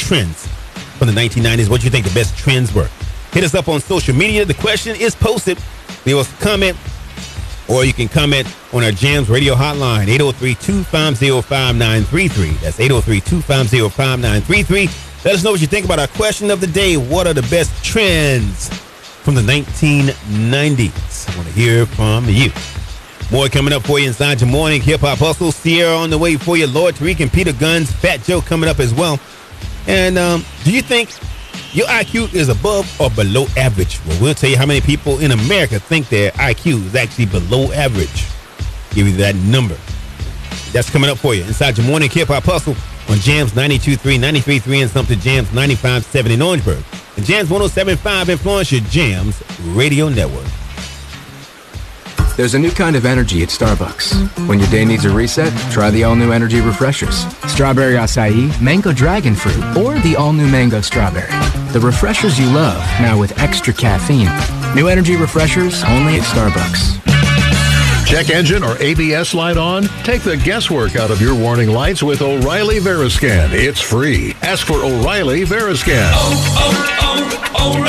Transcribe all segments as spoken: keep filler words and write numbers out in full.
trends from the nineteen nineties. What do you think the best trends were? Hit us up on social media. The question is posted. Leave us a comment, or you can comment on our Jams Radio hotline, eight oh three, two five oh, five nine three three. That's eight oh three, two five oh, five nine three three. Let us know what you think about our question of the day. What are the best trends from the nineteen nineties? I want to hear from you. More coming up for you inside your morning Hip Hop Hustle. Sierra on the way for you. Lord Tariq and Peter Guns. Fat Joe coming up as well. And um, do you think your I Q is above or below average? Well, we'll tell you how many people in America think their I Q is actually below average. Give you that number. That's coming up for you inside your morning Hip Hop Hustle on Jams ninety-two point three, ninety-three point three, and something Jams ninety-five point seven in Orangeburg. And Jams one oh seven point five in Florence, your Jams Radio Network. There's a new kind of energy at Starbucks. When your day needs a reset, try the all-new Energy Refreshers. Strawberry acai, mango dragon fruit, or the all-new mango strawberry. The refreshers you love, now with extra caffeine. New Energy Refreshers, only at Starbucks. Check engine or A B S light on? Take the guesswork out of your warning lights with O'Reilly Veriscan. It's free. Ask for O'Reilly Veriscan. Oh,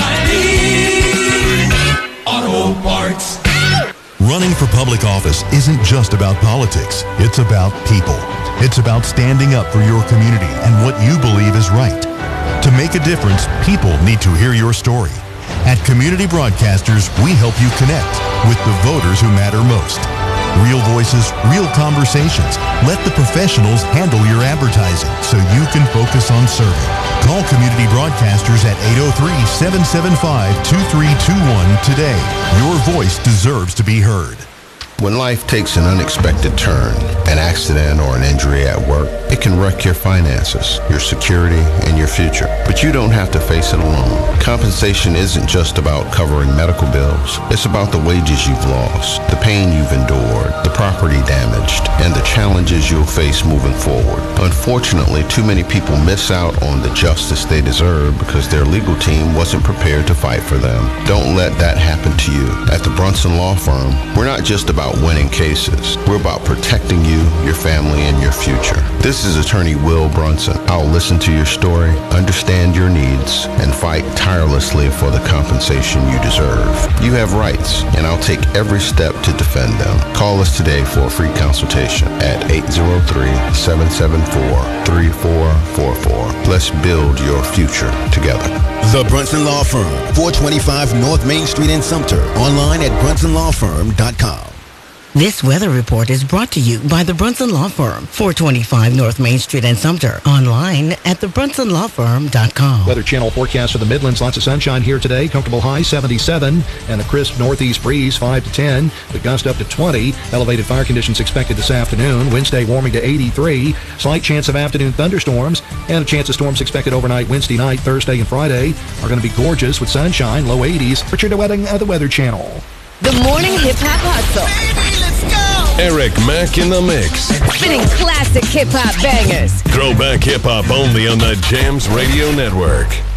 oh, oh, O'Reilly Auto Parts. Running for public office isn't just about politics. It's about people. It's about standing up for your community and what you believe is right. To make a difference, people need to hear your story. At Community Broadcasters, we help you connect with the voters who matter most. Real voices, real conversations. Let the professionals handle your advertising so you can focus on serving. Call Community Broadcasters at eight oh three, seven seven five, two three two one today. Your voice deserves to be heard. When life takes an unexpected turn, an accident or an injury at work, it can wreck your finances, your security, and your future. But you don't have to face it alone. Compensation isn't just about covering medical bills. It's about the wages you've lost, the pain you've endured, the property damaged, and the challenges you'll face moving forward. Unfortunately, too many people miss out on the justice they deserve because their legal team wasn't prepared to fight for them. Don't let that happen to you. At the Brunson Law Firm, we're not just about winning cases. We're about protecting you, your family, and your future. This is Attorney Will Brunson. I'll listen to your story, understand your needs, and fight tirelessly for the compensation you deserve. You have rights, and I'll take every step to defend them. Call us today for a free consultation at eight oh three, seven seven four, three four four four. Let's build your future together. The Brunson Law Firm, four twenty-five North Main Street in Sumter. Online at brunson law firm dot com. This weather report is brought to you by the Brunson Law Firm, four twenty-five North Main Street in Sumter. Online at the brunson law firm dot com. Weather Channel forecast for the Midlands. Lots of sunshine here today. Comfortable high seventy-seven and a crisp northeast breeze five to ten. The gust up to twenty. Elevated fire conditions expected this afternoon. Wednesday warming to eighty-three. Slight chance of afternoon thunderstorms and a chance of storms expected overnight Wednesday night. Thursday and Friday are going to be gorgeous with sunshine, low eighties. Richard DeWetting of the Weather Channel. The Morning Hip Hop Hustle. Baby, let's go. Eric Mack in the mix. Spinning classic hip hop bangers. Throwback hip hop only on the Jams Radio Network.